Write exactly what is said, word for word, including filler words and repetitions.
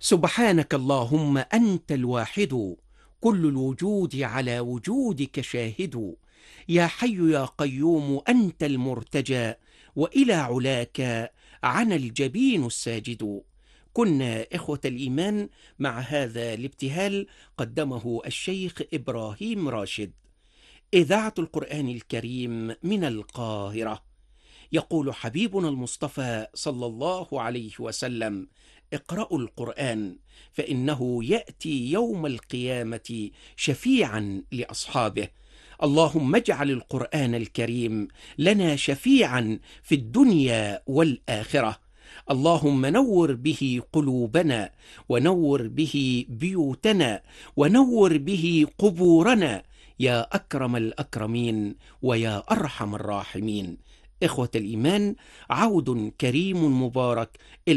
سبحانك اللهم أنت الواحد، كل الوجود على وجودك شاهد. يا حي يا قيوم أنت المرتجى، وإلى علاك عنا الجبين الساجد. كنا إخوة الإيمان مع هذا الابتهال قدمه الشيخ إبراهيم راشد. إذاعة القرآن الكريم من القاهرة. يقول حبيبنا المصطفى صلى الله عليه وسلم: اقرأوا القرآن فإنه يأتي يوم القيامة شفيعا لأصحابه. اللهم اجعل القرآن الكريم لنا شفيعا في الدنيا والآخرة. اللهم نور به قلوبنا، ونور به بيوتنا، ونور به قبورنا، يا أكرم الأكرمين ويا أرحم الراحمين. إخوة الإيمان، عود كريم مبارك